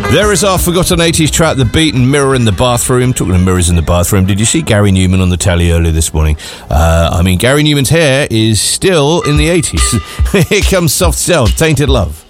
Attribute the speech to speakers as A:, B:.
A: There is our forgotten 80s track, The Beat and Mirror in the Bathroom. Talking of mirrors in the bathroom, did you see Gary Newman on the telly earlier this morning? Gary Newman's hair is still in the 80s. Here comes Soft Cell, Tainted Love.